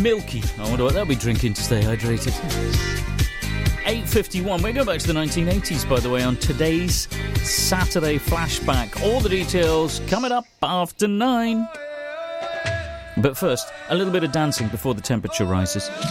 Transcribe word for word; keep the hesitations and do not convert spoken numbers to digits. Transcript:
Milky. I wonder what they'll be drinking to stay hydrated. eight fifty-one. We're going back to the nineteen eighties, by the way, on today's Saturday Flashback. All the details coming up after nine. But first, a little bit of dancing before the temperature rises.